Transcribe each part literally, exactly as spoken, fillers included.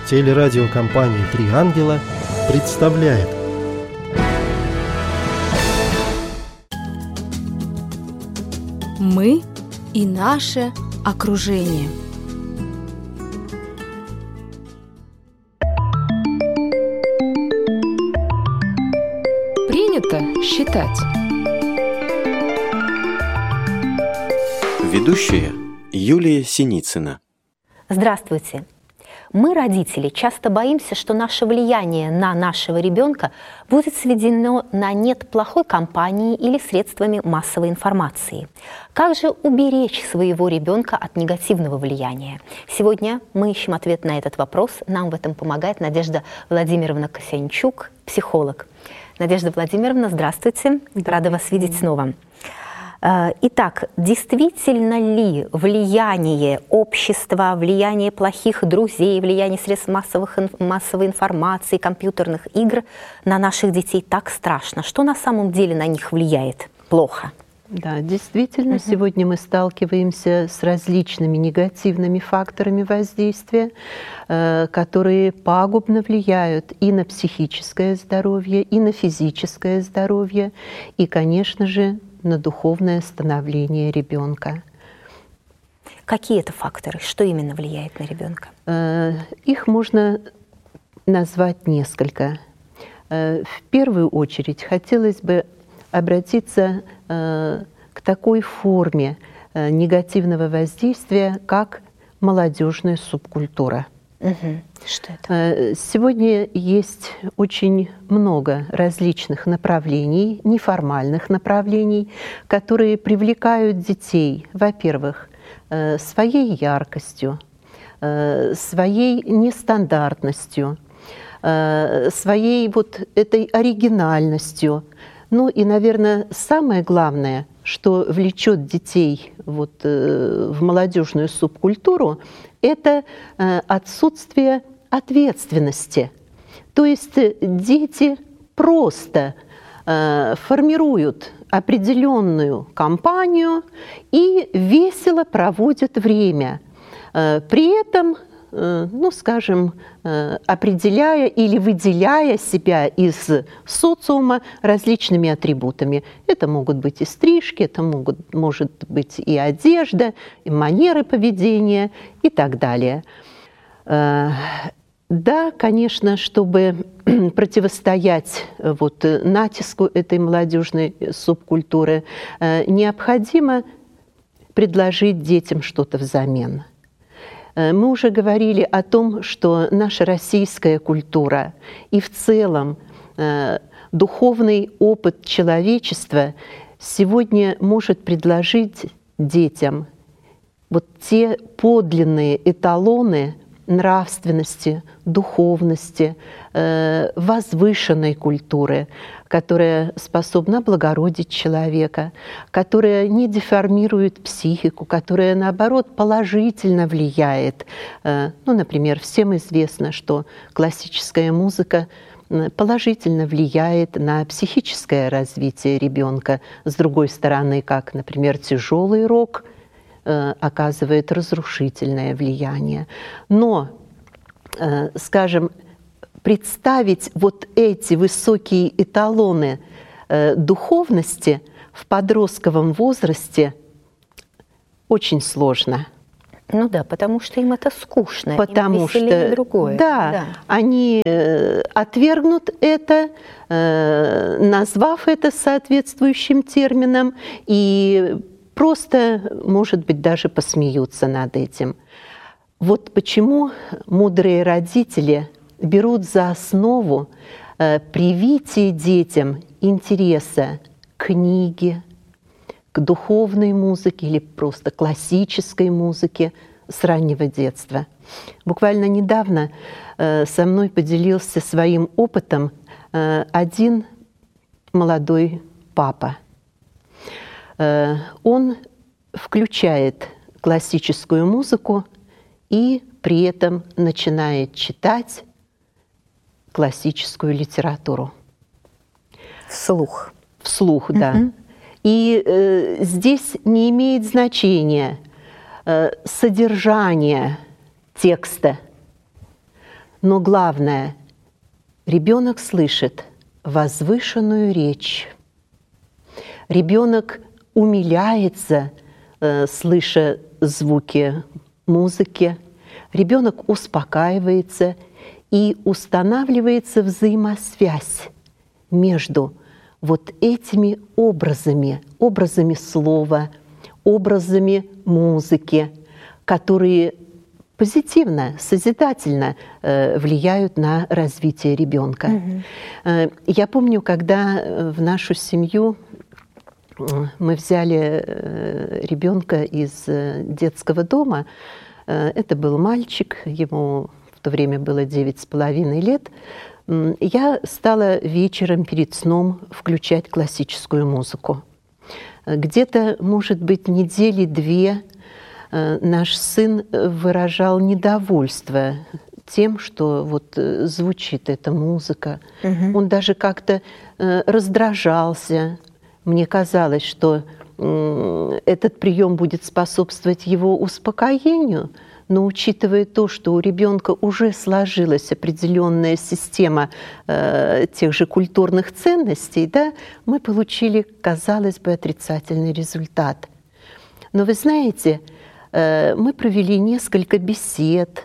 Телерадиокомпания «Три ангела» представляет. Мы и наше окружение. Принято считать. Ведущая Юлия Синицына. Здравствуйте. Мы, родители, часто боимся, что наше влияние на нашего ребенка будет сведено на нет плохой компании или средствами массовой информации. Как же уберечь своего ребенка от негативного влияния? Сегодня мы ищем ответ на этот вопрос. Нам в этом помогает Надежда Владимировна Косянчук, психолог. Надежда Владимировна, здравствуйте. Рада вас видеть снова. Итак, действительно ли влияние общества, влияние плохих друзей, влияние средств массовых, массовой информации, компьютерных игр на наших детей так страшно? Что на самом деле на них влияет плохо? Да, действительно, угу. Сегодня мы сталкиваемся с различными негативными факторами воздействия, которые пагубно влияют и на психическое здоровье, и на физическое здоровье, и, конечно же, на духовное становление ребенка. Какие это факторы? Что именно влияет на ребенка? Их можно назвать несколько. В первую очередь хотелось бы обратиться к такой форме негативного воздействия, как молодежная субкультура. Угу. Что это? Сегодня есть очень много различных направлений, неформальных направлений, которые привлекают детей, во-первых, своей яркостью, своей нестандартностью, своей вот этой оригинальностью. Ну и, наверное, самое главное, что влечет детей вот, в молодежную субкультуру, это отсутствие ответственности. То есть дети просто формируют определенную компанию и весело проводят время. При этом, ну, скажем, определяя или выделяя себя из социума различными атрибутами. Это могут быть и стрижки, это могут, может быть и одежда, и манеры поведения и так далее. Да, конечно, чтобы противостоять вот натиску этой молодежной субкультуры, необходимо предложить детям что-то взамен. Мы уже говорили о том, что наша российская культура и в целом духовный опыт человечества сегодня может предложить детям вот те подлинные эталоны нравственности, духовности, возвышенной культуры, которая способна облагородить человека, которая не деформирует психику, которая, наоборот, положительно влияет. Ну, например, всем известно, что классическая музыка положительно влияет на психическое развитие ребенка. С другой стороны, как, например, тяжелый рок оказывает разрушительное влияние. Но, скажем, представить вот эти высокие эталоны духовности в подростковом возрасте очень сложно. Ну да, потому что им это скучно, потому им веселее что, другое. Да, да, они отвергнут это, назвав это соответствующим термином, и просто, может быть, даже посмеются над этим. Вот почему мудрые родители берут за основу привитие детям интереса к книге, к духовной музыке или просто классической музыке с раннего детства. Буквально недавно со мной поделился своим опытом один молодой папа. Он включает классическую музыку и при этом начинает читать классическую литературу. Вслух. Вслух, да. Угу. И э, здесь не имеет значения э, содержание текста, Но главное, ребенок слышит возвышенную речь. Ребенок умиляется, э, слыша звуки музыки. Ребенок успокаивается и устанавливается взаимосвязь между вот этими образами, образами слова, образами музыки, которые позитивно, созидательно э, влияют на развитие ребенка. Mm-hmm. Э, я помню, когда в нашу семью мы взяли э, ребенка из э, детского дома, э, это был мальчик, ему в то время было девять с половиной лет, э, я стала вечером перед сном включать классическую музыку. Где-то, может быть, недели две наш сын выражал недовольство тем, что вот звучит эта музыка. Угу. Он даже как-то раздражался. Мне казалось, что этот прием будет способствовать его успокоению, но учитывая то, что у ребенка уже сложилась определенная система э, тех же культурных ценностей, да, мы получили, казалось бы, отрицательный результат. Но вы знаете, мы провели несколько бесед,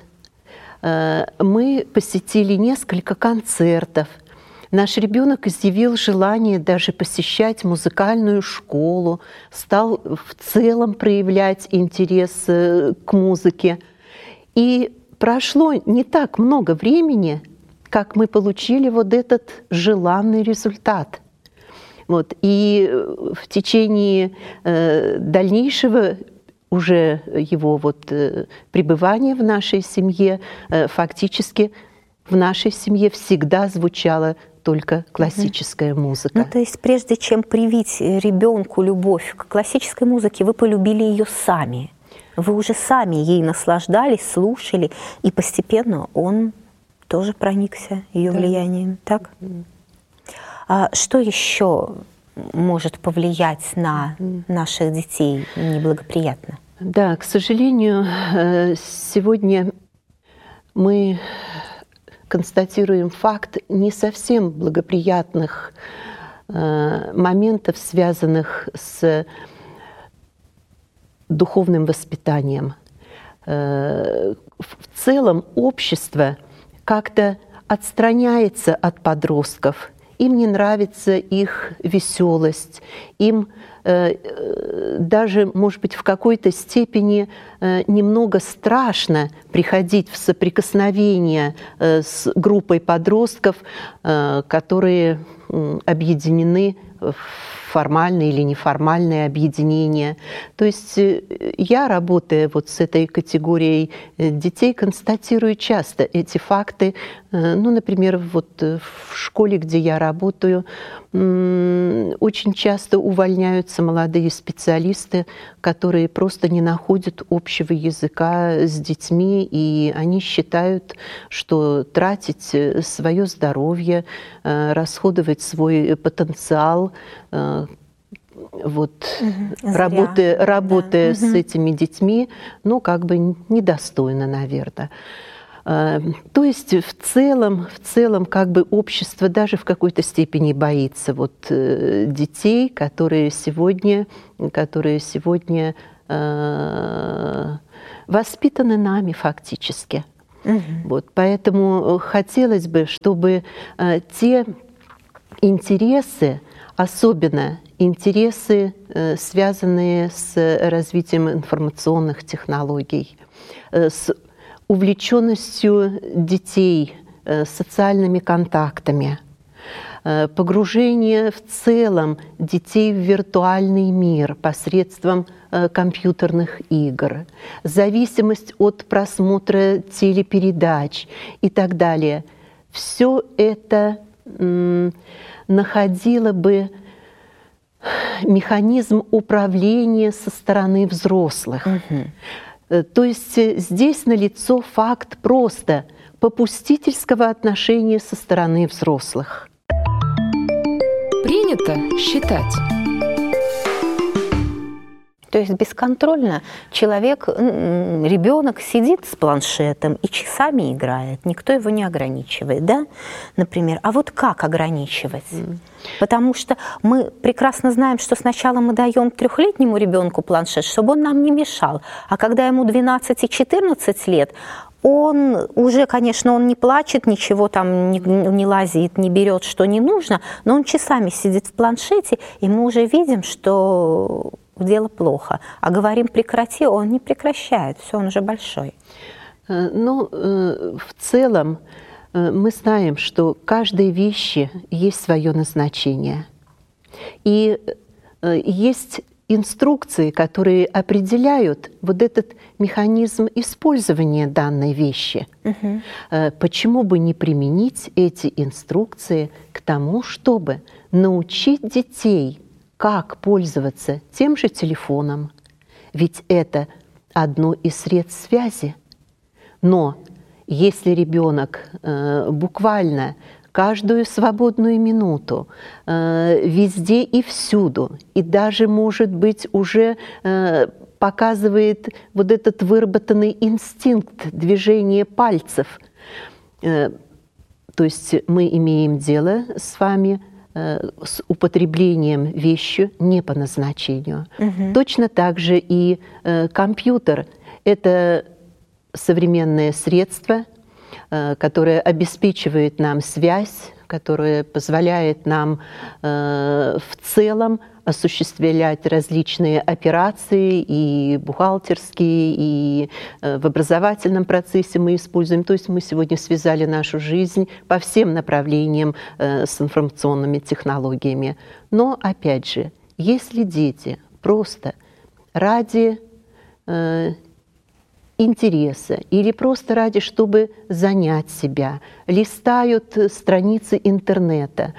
мы посетили несколько концертов. Наш ребенок изъявил желание даже посещать музыкальную школу, стал в целом проявлять интерес к музыке. И прошло не так много времени, как мы получили вот этот желанный результат. Вот. И в течение дальнейшего уже его вот пребывание в нашей семье, фактически в нашей семье всегда звучала только классическая музыка. Ну, то есть прежде чем привить ребенку любовь к классической музыке, вы полюбили ее сами. Вы уже сами ей наслаждались, слушали, и постепенно он тоже проникся ее да. влиянием. Так? Mm. А что еще может повлиять на наших детей неблагоприятно? Да, к сожалению, сегодня мы констатируем факт не совсем благоприятных моментов, связанных с духовным воспитанием. В целом общество как-то отстраняется от подростков. Им не нравится их веселость, им э, даже, может быть, в какой-то степени э, немного страшно приходить в соприкосновение э, с группой подростков, э, которые э, объединены в формальные или неформальные объединения. То есть я, работая вот с этой категорией детей, констатирую часто эти факты. Ну, например, вот в школе, где я работаю, очень часто увольняются молодые специалисты, которые просто не находят общего языка с детьми, и они считают, что тратить свое здоровье, расходовать свой потенциал, вот, угу, работая, работая да. с угу. этими детьми, ну, как бы недостойно, наверное. То есть в целом, в целом как бы общество даже в какой-то степени боится вот детей, которые сегодня, которые сегодня э, воспитаны нами фактически. Угу. Вот, поэтому хотелось бы, чтобы э, те интересы, особенно интересы, э, связанные с развитием информационных технологий, э, с увлеченностью детей социальными контактами, погружение в целом детей в виртуальный мир посредством компьютерных игр, зависимость от просмотра телепередач и так далее. Все это находило бы механизм управления со стороны взрослых. Угу. То есть здесь налицо факт просто попустительского отношения со стороны взрослых. Принято считать. То есть бесконтрольно человек, ребенок сидит с планшетом и часами играет, никто его не ограничивает, да, например. А вот как ограничивать? Mm. Потому что мы прекрасно знаем, что сначала мы даем трехлетнему ребенку планшет, чтобы он нам не мешал, а когда ему двенадцать-четырнадцать лет, он уже, конечно, он не плачет, ничего там не, не лазит, не берет, что не нужно, но он часами сидит в планшете, и мы уже видим, что дело плохо. А говорим прекрати, он не прекращает, все, он уже большой. Ну, в целом мы знаем, что каждой вещи есть свое назначение. И есть инструкции, которые определяют вот этот механизм использования данной вещи. Угу. Почему бы не применить эти инструкции к тому, чтобы научить детей, как пользоваться тем же телефоном? Ведь это одно из средств связи. Но если ребенок э, буквально каждую свободную минуту, э, везде и всюду, и даже, может быть, уже э, показывает вот этот выработанный инстинкт движения пальцев, э, то есть мы имеем дело с вами э, с употреблением вещи не по назначению. Угу. Точно так же и э, компьютер – это современное средство, которое обеспечивает нам связь, которое позволяет нам э, в целом осуществлять различные операции и бухгалтерские, и э, в образовательном процессе мы используем. То есть мы сегодня связали нашу жизнь по всем направлениям э, с информационными технологиями. Но, опять же, если дети просто ради э, интереса или просто ради, чтобы занять себя, листают страницы интернета,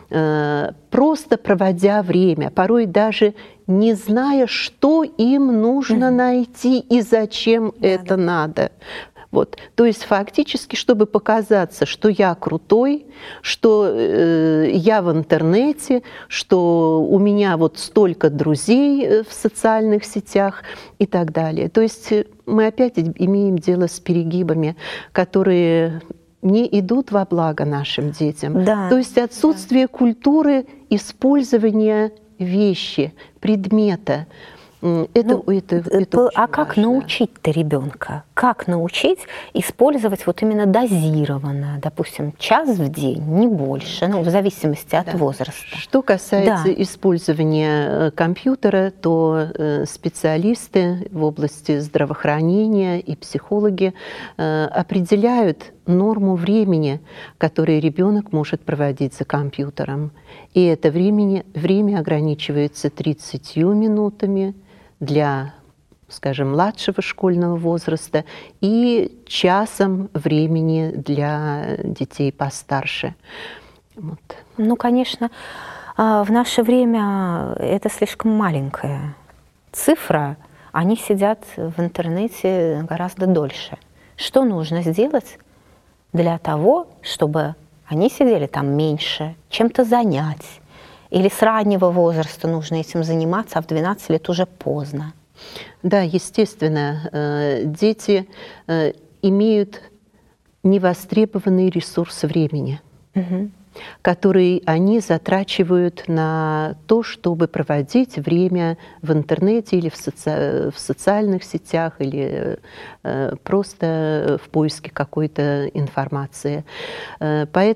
просто проводя время, порой даже не зная, что им нужно mm-hmm. найти и зачем да, это да. надо. Вот. То есть фактически, чтобы показаться, что я крутой, что э, я в интернете, что у меня вот столько друзей в социальных сетях и так далее. То есть мы опять имеем дело с перегибами, которые не идут во благо нашим детям. Да, То есть отсутствие да. культуры использования вещи, предмета. Это, ну, это, это а как важно. научить-то ребенка? Как научить использовать вот именно дозированно, допустим, час в день, не больше, ну, в зависимости от да. возраста? Что касается да. использования компьютера, то специалисты в области здравоохранения и психологи определяют норму времени, которое ребенок может проводить за компьютером. И это времени, время ограничивается тридцатью минутами для, скажем, младшего школьного возраста и часом времени для детей постарше. Вот. Ну, конечно, в наше время это слишком маленькая цифра. Они сидят в интернете гораздо дольше. Что нужно сделать для того, чтобы они сидели там меньше, чем-то занять? Или с раннего возраста нужно этим заниматься, а в двенадцать лет уже поздно? Да, естественно, дети имеют невостребованный ресурс времени, угу. который они затрачивают на то, чтобы проводить время в интернете или в, соци... в социальных сетях, или просто в поиске какой-то информации. Поэтому